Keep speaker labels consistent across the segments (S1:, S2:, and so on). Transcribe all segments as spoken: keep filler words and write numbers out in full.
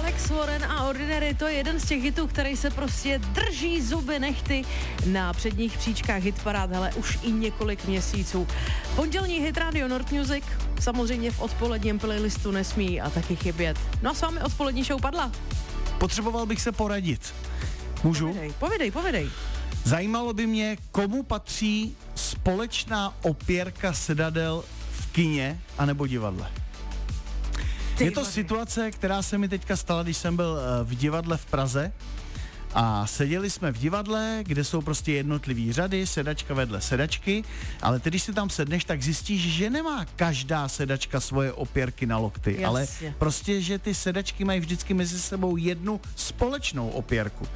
S1: Alex Warren a Ordinary, to je jeden z těch hitů, který se prostě drží zuby nechty na předních příčkách hitparád, hele, už i několik měsíců. Pondělní hit Radio Nord Music samozřejmě v odpoledním playlistu nesmí a taky chybět. No a s vámi odpolední show padla.
S2: Potřeboval bych se poradit. Můžu?
S1: Povědej, povědej, povědej.
S2: Zajímalo by mě, komu patří společná opěrka sedadel v kině anebo divadle.
S1: Ty
S2: Je to
S1: vody.
S2: situace, která se mi teďka stala, když jsem byl v divadle v Praze a seděli jsme v divadle, kde jsou prostě jednotlivý řady, sedačka vedle sedačky, ale ty, když si tam sedneš, tak zjistíš, že nemá každá sedačka svoje opěrky na lokty,
S1: Jasně.
S2: ale prostě, že ty sedačky mají vždycky mezi sebou jednu společnou opěrku.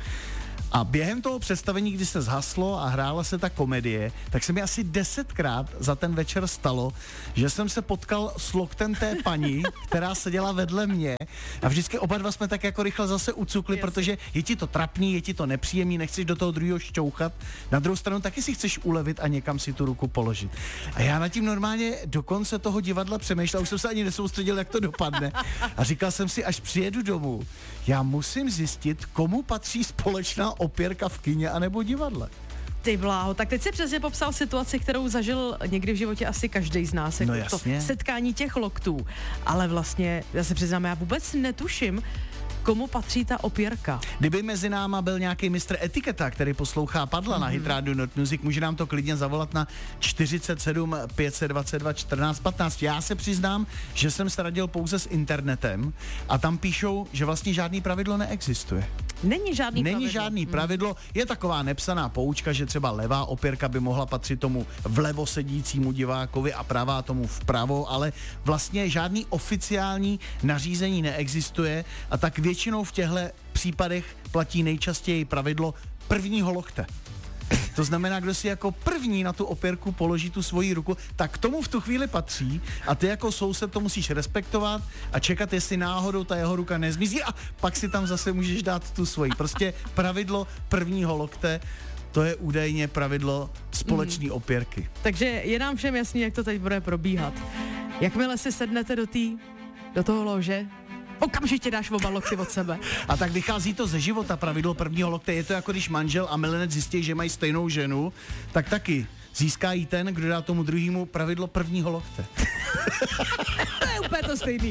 S2: A během toho představení, kdy se zhaslo a hrála se ta komedie, tak se mi asi desetkrát za ten večer stalo, že jsem se potkal s loktem té paní, která seděla vedle mě a vždycky oba dva jsme tak jako rychle zase ucukli,
S1: Jasně.
S2: protože je ti to trapný, je ti to nepříjemný, nechceš do toho druhého šťouchat, na druhou stranu taky si chceš ulevit a někam si tu ruku položit. A já nad tím normálně do konce toho divadla přemýšlel, už jsem se ani nesoustředil, jak to dopadne. A říkal jsem si, až přijedu domů, já musím zjistit, komu patří společná opěrka v kině anebo divadle.
S1: Ty bláho, tak teď si přesně popsal situaci, kterou zažil někdy v životě asi každý z nás.
S2: No
S1: jako to
S2: jasně.
S1: setkání těch loktů. Ale vlastně, já se přiznám, já vůbec netuším, komu patří ta opěrka.
S2: Kdyby mezi náma byl nějaký mistr etiketa, který poslouchá Padla mm-hmm. na Hit Radio Nord Music, může nám to klidně zavolat na čtyřicet sedm pět dvacet dva čtrnáct patnáct. Já se přiznám, že jsem se radil pouze s internetem a tam píšou, že vlastně žádný pravidlo neexistuje.
S1: Není žádný
S2: Není
S1: pravidlo.
S2: žádný pravidlo, je taková nepsaná poučka, že třeba levá opěrka by mohla patřit tomu vlevo sedícímu divákovi a pravá tomu vpravo, ale vlastně žádný oficiální nařízení neexistuje a tak většinou v těchto případech platí nejčastěji pravidlo prvního lokte. To znamená, kdo si jako první na tu opěrku položí tu svoji ruku, tak tomu v tu chvíli patří a ty jako soused to musíš respektovat a čekat, jestli náhodou ta jeho ruka nezmizí a pak si tam zase můžeš dát tu svoji. Prostě pravidlo prvního lokte, to je údajně pravidlo společné opěrky.
S1: Takže je nám všem jasný, jak to teď bude probíhat. Jakmile si sednete do tý, do toho lože, okamžitě dáš oba lokty od sebe.
S2: A tak vychází to ze života, pravidlo prvního lokte. Je to jako když manžel a milenec zjistí, že mají stejnou ženu, tak taky získá jí ten, kdo dá tomu druhému pravidlo prvního lokte.
S1: To je úplně to stejný.